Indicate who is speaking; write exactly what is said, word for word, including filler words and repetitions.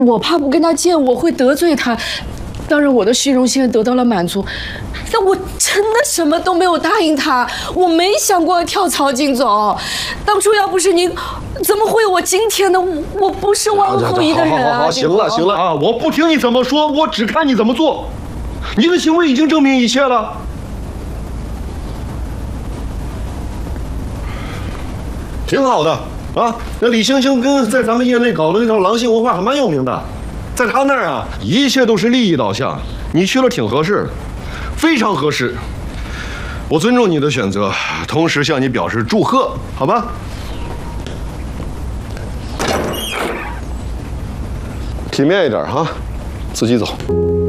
Speaker 1: 我怕不跟他见我会得罪他。当然，我的虚荣心得到了满足，但我真的什么都没有答应他，我没想过跳槽，金总。当初要不是您，怎么会有我今天的？我不是王后一个人啊！
Speaker 2: 好好好，行了行了啊！我不听你怎么说，我只看你怎么做。你的行为已经证明一切了。挺好的啊，那李星星跟在咱们业内搞的那套狼性文化还蛮有名的，在他那儿啊，一切都是利益导向。你去了挺合适，非常合适。我尊重你的选择，同时向你表示祝贺，好吧？体面一点哈，自己走。